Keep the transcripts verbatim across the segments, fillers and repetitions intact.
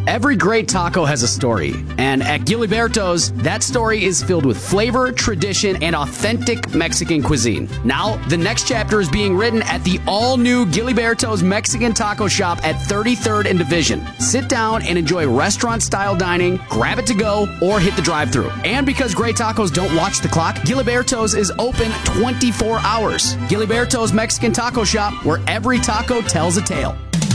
Every great taco has a story, and at Giliberto's, that story is filled with flavor, tradition, and authentic Mexican cuisine. Now, the next chapter is being written at the all-new Giliberto's Mexican Taco Shop at thirty-third and Division. Sit down and enjoy restaurant-style dining, grab it to go, or hit the drive-thru. And because great tacos don't watch the clock, Giliberto's is open twenty-four hours. Giliberto's Mexican Taco Shop, where every taco tells a tale.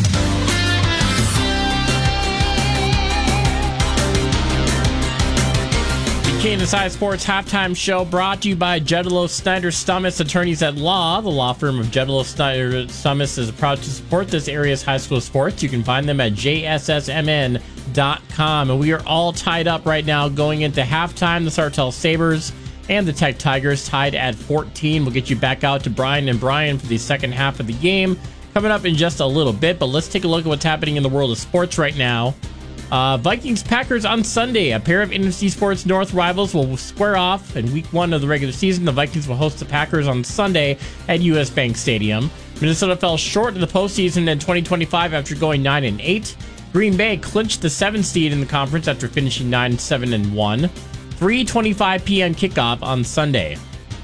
K N S I Sports Halftime Show brought to you by Jedelo Snyder Stummis, attorneys at law. The law firm of Jedelo Snyder Stummis is proud to support this area's high school sports. You can find them at J S S M N dot com. And we are all tied up right now going into halftime. The Sartell Sabres and the Tech Tigers tied at fourteen. We'll get you back out to Brian and Brian for the second half of the game coming up in just a little bit. But let's take a look at what's happening in the world of sports right now. Uh, Vikings-Packers on Sunday. A pair of N F C Sports North rivals will square off in week one of the regular season. The Vikings will host the Packers on Sunday at U S Bank Stadium. Minnesota fell short in the postseason in twenty twenty-five after going nine and eight. Green Bay clinched the seventh seed in the conference after finishing nine seven and one. three twenty-five p.m. kickoff on Sunday.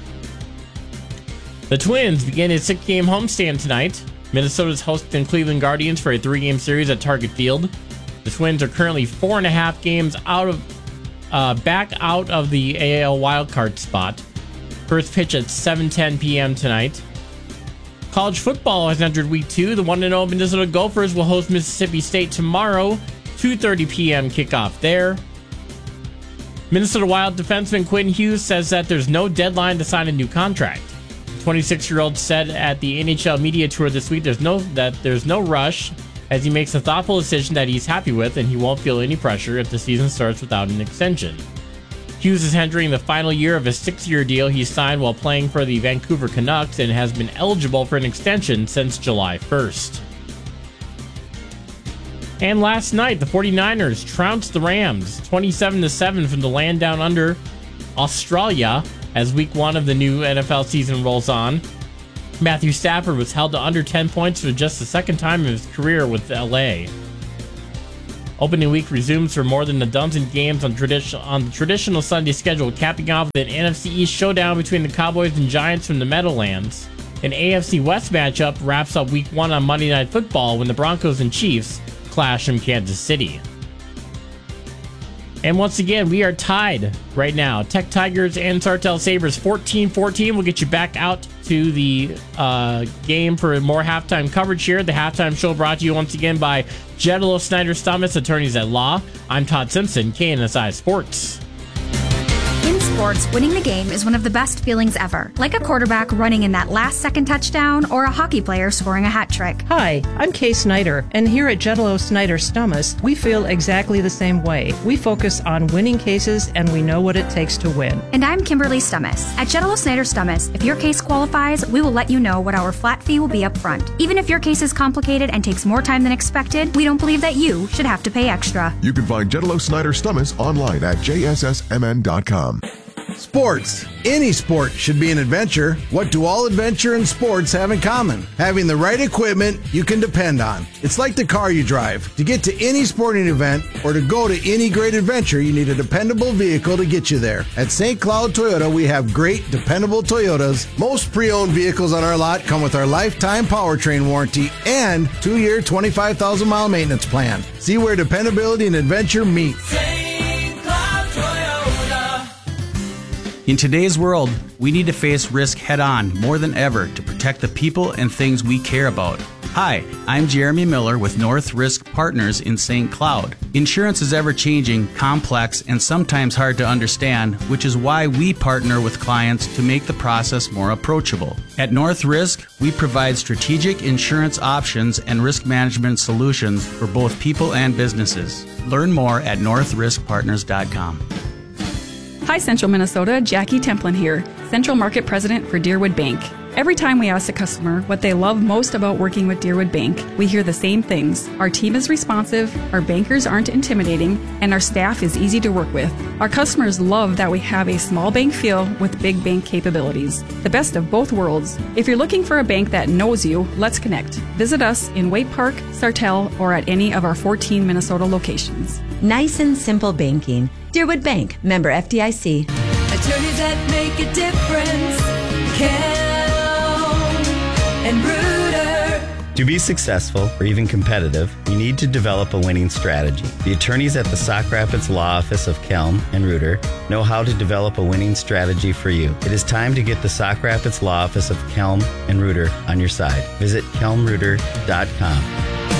The Twins begin a six-game homestand tonight. Minnesota's hosting Cleveland Guardians for a three-game series at Target Field. The Twins are currently four and a half games out of, uh, back out of the A L wildcard spot. First pitch at seven ten p.m. tonight. College football has entered week two. The one and oh Minnesota Gophers will host Mississippi State tomorrow. two thirty p.m. kickoff there. Minnesota Wild defenseman Quinn Hughes says that there's no deadline to sign a new contract. The twenty-six-year-old said at the N H L media tour this week there's no that there's no rush, as he makes a thoughtful decision that he's happy with, and he won't feel any pressure if the season starts without an extension. Hughes is entering the final year of a six-year deal he signed while playing for the Vancouver Canucks and has been eligible for an extension since July first. And last night, the 49ers trounced the Rams twenty-seven to seven from the land down under Australia as week one of the new N F L season rolls on. Matthew Stafford was held to under ten points for just the second time in his career with L A. Opening week resumes for more than a dozen games on, tradi- on the traditional Sunday schedule, capping off with an N F C East showdown between the Cowboys and Giants from the Meadowlands. An A F C West matchup wraps up week one on Monday Night Football when the Broncos and Chiefs clash from Kansas City. And once again, we are tied right now. Tech Tigers and Sartell Sabres fourteen fourteen. We'll get you back out to the uh, game for more halftime coverage here. The halftime show brought to you once again by Jedelo Snyder Stummis, attorneys at law. I'm Todd Simpson, K N S I Sports. In sports, winning the game is one of the best feelings ever. Like a quarterback running in that last-second touchdown or a hockey player scoring a hat trick. Hi, I'm Kay Snyder, and here at Jedelo Snyder Stummis, we feel exactly the same way. We focus on winning cases, and we know what it takes to win. And I'm Kimberly Stummis. At Jedelo Snyder Stummis, if your case qualifies, we will let you know what our flat fee will be up front. Even if your case is complicated and takes more time than expected, we don't believe that you should have to pay extra. You can find Jedelo Snyder Stummis online at J S S M N dot com. Sports. Any sport should be an adventure. What do all adventure and sports have in common? Having the right equipment you can depend on. It's like the car you drive. To get to any sporting event or to go to any great adventure, you need a dependable vehicle to get you there. At Saint Cloud Toyota, we have great, dependable Toyotas. Most pre-owned vehicles on our lot come with our lifetime powertrain warranty and two-year, twenty-five thousand mile maintenance plan. See where dependability and adventure meet. In today's world, we need to face risk head-on more than ever to protect the people and things we care about. Hi, I'm Jeremy Miller with North Risk Partners in Saint Cloud. Insurance is ever-changing, complex, and sometimes hard to understand, which is why we partner with clients to make the process more approachable. At North Risk, we provide strategic insurance options and risk management solutions for both people and businesses. Learn more at north risk partners dot com. Hi, Central Minnesota. Jackie Templin here, Central Market President for Deerwood Bank. Every time we ask a customer what they love most about working with Deerwood Bank, we hear the same things. Our team is responsive, our bankers aren't intimidating, and our staff is easy to work with. Our customers love that we have a small bank feel with big bank capabilities. The best of both worlds. If you're looking for a bank that knows you, let's connect. Visit us in Waite Park, Sartell, or at any of our fourteen Minnesota locations. Nice and simple banking. Deerwood Bank, member F D I C. Attorneys that make a difference. Kelm and Reuter. To be successful or even competitive, you need to develop a winning strategy. The attorneys at the Sauk Rapids Law Office of Kelm and Reuter know how to develop a winning strategy for you. It is time to get the Sauk Rapids Law Office of Kelm and Reuter on your side. Visit kelm reuter dot com.